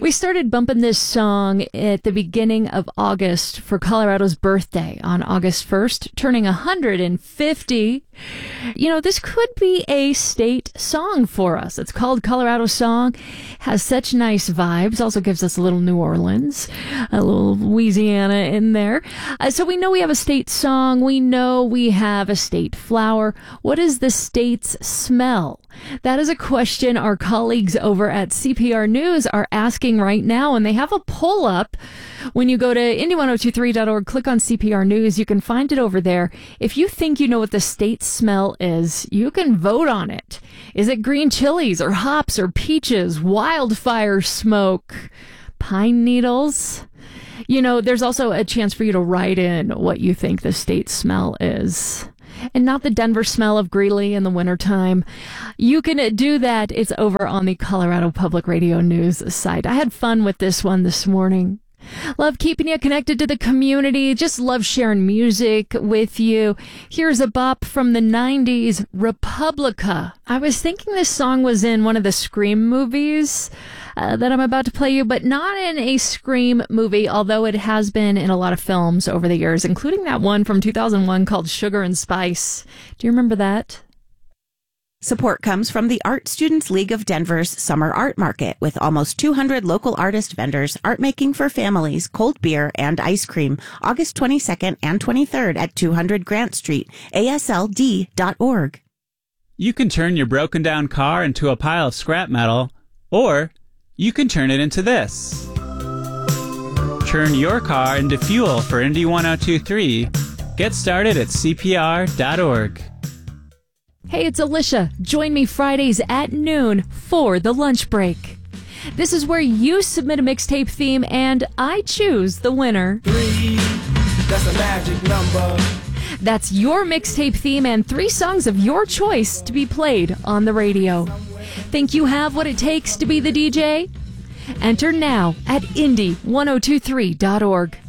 We started bumping this song at the beginning of August for Colorado's birthday on August 1st, turning 150. You know, this could be a state song for us. It's called Colorado Song, has such nice vibes, also gives us a little New Orleans, a little Louisiana in there. So we know we have a state song. We know we have a state flower. What is the state's smell? That is a question our colleagues over at CPR News are asking right now, and they have a poll up. When you go to indy1023.org, click on CPR News, you can find it over there. If you think you know what the state smell is, you can vote on it. Is it green chilies or hops or peaches, wildfire smoke, pine needles? You know, there's also a chance for you to write in what you think the state smell is. And not the Denver smell of Greeley in the wintertime. You can do that. It's over on the Colorado Public Radio News site. I had fun with this one this morning. Love keeping you connected to the community. Just love sharing music with you. Here's a bop from the 90s, Republica. I was thinking this song was in one of the Scream movies that I'm about to play you, but not in a Scream movie, although it has been in a lot of films over the years, including that one from 2001 called Sugar and Spice. Do you remember that? Support comes from the Art Students League of Denver's Summer Art Market, with almost 200 local artist vendors, art making for families, cold beer, and ice cream, August 22nd and 23rd at 200 Grant Street, ASLD.org. You can turn your broken down car into a pile of scrap metal, or you can turn it into this. Turn your car into fuel for Indy 1023. Get started at CPR.org. Hey, it's Alicia. Join me Fridays at noon for the lunch break. This is where you submit a mixtape theme and I choose the winner. 3, that's a magic number. That's your mixtape theme and 3 songs of your choice to be played on the radio. Think you have what it takes to be the DJ? Enter now at indy1023.org.